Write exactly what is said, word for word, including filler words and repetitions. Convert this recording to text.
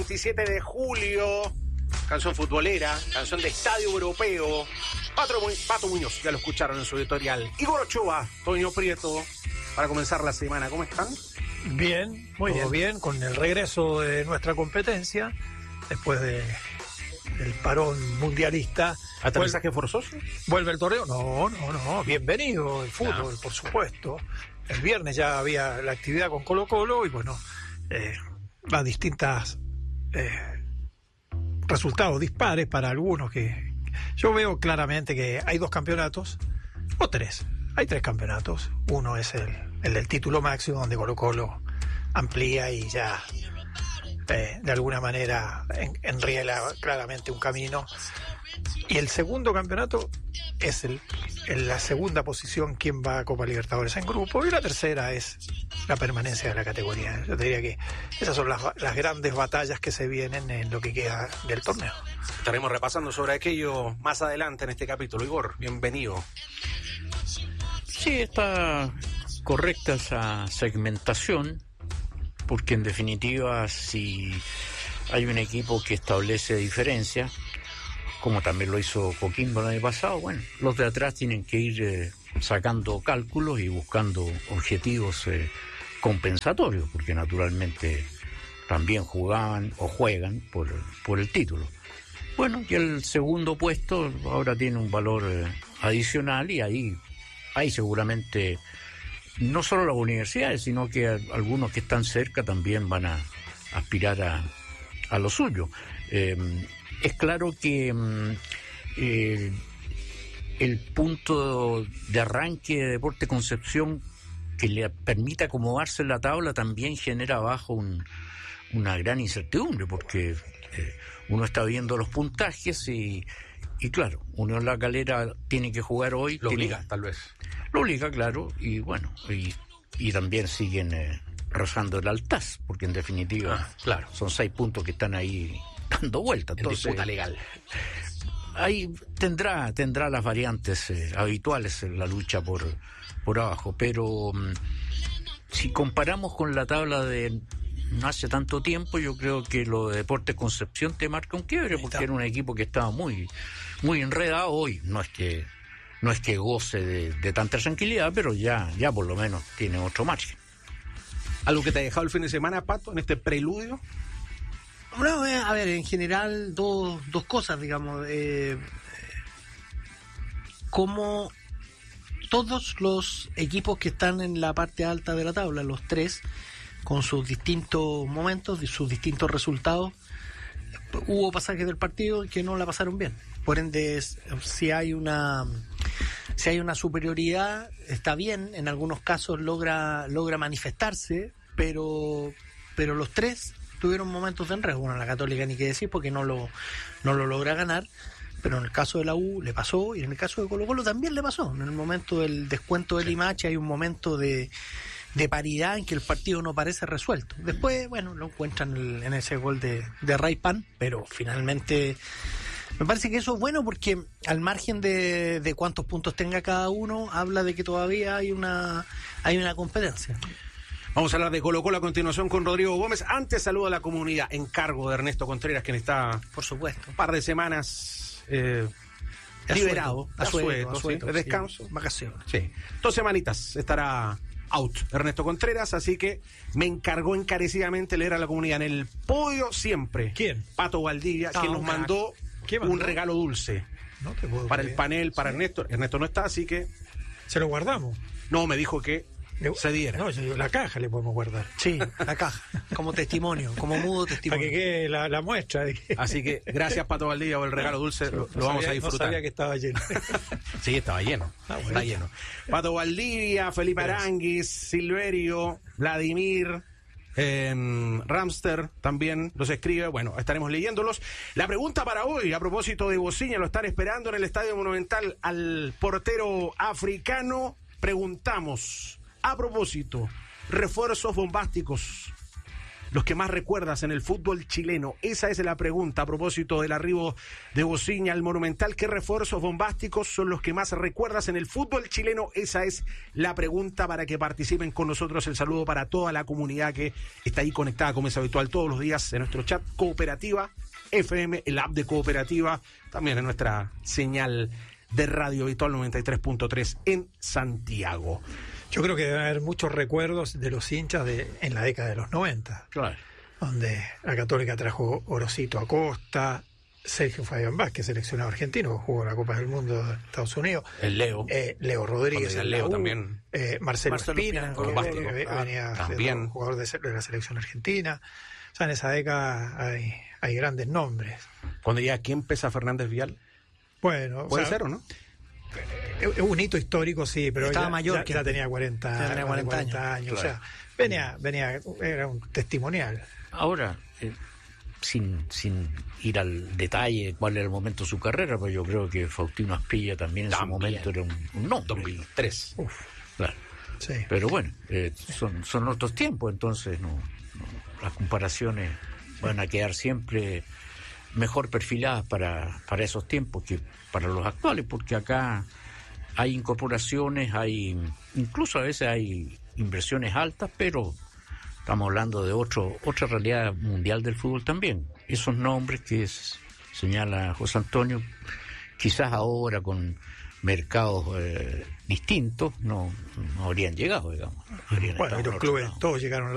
veintisiete de julio, canción futbolera, canción de estadio europeo. Pato, Pato Muñoz, ya lo escucharon en su editorial. Igor Ochoa, Toño Prieto, para comenzar la semana. ¿Cómo están? Bien, muy bien. bien, con el regreso de nuestra competencia, después de del parón mundialista. ¿Aterrizaje vuelve, forzoso? ¿Vuelve el torneo? No, no, no, bienvenido el fútbol, no. Por supuesto. El viernes ya había la actividad con Colo Colo y bueno, eh, las distintas eh, resultados dispares para algunos que yo veo claramente que hay dos campeonatos, o tres, hay tres campeonatos. Uno es el, el del título máximo, donde Colo Colo amplía y ya eh, de alguna manera en, enriela claramente un camino. Y el segundo campeonato es el, en la segunda posición quién va a Copa Libertadores en grupo, y la tercera es la permanencia de la categoría. Yo te diría que esas son las, las grandes batallas que se vienen en lo que queda del torneo. Estaremos repasando sobre aquello más adelante en este capítulo. Igor, bienvenido. Sí, está correcta esa segmentación, porque en definitiva si hay un equipo que establece diferencias, como también lo hizo Coquimbo el año pasado, bueno, los de atrás tienen que ir eh, sacando cálculos y buscando objetivos eh, compensatorios, porque naturalmente también jugaban o juegan por, por el título. Bueno, y el segundo puesto ahora tiene un valor eh, adicional, y ahí, ahí seguramente no solo las universidades, sino que algunos que están cerca también van a aspirar a, a lo suyo. Eh, Es claro que eh, el punto de arranque de Deportes Concepción que le permita acomodarse en la tabla también genera abajo un, una gran incertidumbre, porque eh, uno está viendo los puntajes y, y claro, Unión La Calera tiene que jugar hoy. Lo tiene, obliga, tal vez. Lo obliga, claro, y bueno, y, y también siguen eh, rozando el Altaz, porque en definitiva ah, claro, son seis puntos que están ahí dando vueltas. En disputa legal. Ahí tendrá tendrá las variantes eh, habituales en la lucha por por abajo, pero um, si comparamos con la tabla de no hace tanto tiempo, yo creo que lo de Deportes Concepción te marca un quiebre, porque era un equipo que estaba muy muy enredado. Hoy no es que no es que goce de, de tanta tranquilidad, pero ya ya por lo menos tiene otro margen. ¿Algo que te ha dejado el fin de semana, Pato, en este preludio? Bueno, eh, a ver, en general dos, dos cosas, digamos. Eh, como todos los equipos que están en la parte alta de la tabla, los tres, con sus distintos momentos y sus distintos resultados, hubo pasajes del partido que no la pasaron bien. Por ende, si hay una si hay una superioridad, está bien, en algunos casos logra logra manifestarse, pero pero los tres tuvieron momentos de enredo. Bueno, la Católica ni qué decir, porque no lo no lo logra ganar, pero en el caso de la U le pasó, y en el caso de Colo Colo también le pasó. En el momento del descuento del Limache hay un momento de, de paridad en que el partido no parece resuelto. Después, bueno, lo encuentran el, en ese gol de, de Raypan, pero finalmente me parece que eso es bueno, porque al margen de, de cuántos puntos tenga cada uno, habla de que todavía hay una hay una competencia. Vamos a hablar de Colo Colo a continuación con Rodrigo Gómez. Antes, saludo a la comunidad en cargo de Ernesto Contreras, quien está, por supuesto, un par de semanas eh, liberado, asueto, asueto, de descanso, sí, vacaciones. Sí, dos semanitas estará out Ernesto Contreras, así que me encargó encarecidamente leer a la comunidad en el podio siempre. ¿Quién? Pato Valdivia, no, quien nos mandó, mandó un regalo dulce no te puedo para creer. el panel, para sí. Ernesto. Ernesto no está, así que se lo guardamos. No, me dijo que se diera. No, la caja le podemos guardar. Sí, la caja, como testimonio, como mudo testimonio. Para que quede la, la muestra. De que... Así que gracias, Pato Valdivia, por el regalo dulce, lo, no lo vamos sabía, a disfrutar. No sabía que estaba lleno. Sí, estaba lleno, ah, bueno. Está lleno. Pato Valdivia, Felipe Aranguis, Silverio, Vladimir, eh, Ramster también los escribe. Bueno, estaremos leyéndolos. La pregunta para hoy, a propósito de Bociña, lo están esperando en el Estadio Monumental al portero africano. Preguntamos, a propósito, refuerzos bombásticos los que más recuerdas en el fútbol chileno? Esa es la pregunta a propósito del arribo de Bociña al Monumental. ¿Qué refuerzos bombásticos son los que más recuerdas en el fútbol chileno? Esa es la pregunta para que participen con nosotros. El saludo para toda la comunidad que está ahí conectada, como es habitual, todos los días en nuestro chat Cooperativa F M, el app de Cooperativa, también en nuestra señal de radio habitual noventa y tres punto tres en Santiago. Yo creo que debe haber muchos recuerdos de los hinchas de en la década de los noventa, Claro. donde la Católica trajo Orosito Acosta, Sergio Fabián Vázquez, seleccionado argentino, jugó la Copa del Mundo de Estados Unidos, El Leo. eh, Leo Rodríguez, Cuando en diga Leo la U, también. eh, Marcelo, Marcelo Espina, Espina, que- bombástico. que Ah, venía también. siendo jugador de, de la selección argentina. O sea, en esa década hay, hay grandes nombres. Cuando ya ¿quién pesa Fernández Vial? Bueno, Puede o sea, ser, ¿o no? es un hito histórico, sí, pero Estaba ya, mayor ya, que- ya tenía cuarenta, ya tenía cuarenta años. Claro. O sea, venía, venía, era un testimonial. Ahora, eh, sin, sin ir al detalle cuál era el momento de su carrera, pero yo creo que Faustino Aspilla también en su También. momento era un, un nombre. dos mil tres. Uf, Claro. sí. Pero bueno, eh, son, son otros tiempos, entonces no, no, las comparaciones van a quedar siempre mejor perfiladas para, para esos tiempos que para los actuales, porque acá hay incorporaciones, hay incluso a veces hay inversiones altas, pero estamos hablando de otro otra realidad mundial del fútbol también. Esos nombres que es, señala José Antonio, quizás ahora con mercados eh, distintos no, no habrían llegado, digamos. Habrían Bueno, estado y en los otro clubes lado. todos llegaron a